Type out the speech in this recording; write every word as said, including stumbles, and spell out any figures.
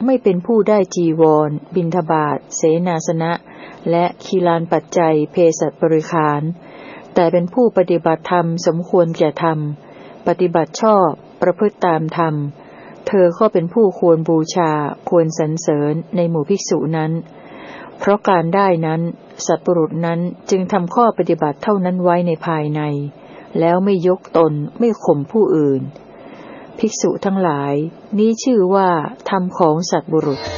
ไม่เป็นผู้ได้จีวรบิณฑบาตเสนาสนะและคีลานปัจจัยเภสัชบริขารแต่เป็นผู้ปฏิบัติธรรมสมควรแก่ธรรมปฏิบัติชอบประพฤติตามธรรมเธอก็เป็นผู้ควรบูชาควรสรรเสริญในหมู่ภิกษุนั้นเพราะการได้นั้นสัตว์บุรุษนั้นจึงทำข้อปฏิบัติเท่านั้นไว้ในภายในแล้วไม่ยกตนไม่ข่มผู้อื่นภิกษุทั้งหลายนี้ชื่อว่าธรรมของสัตว์บุรุษ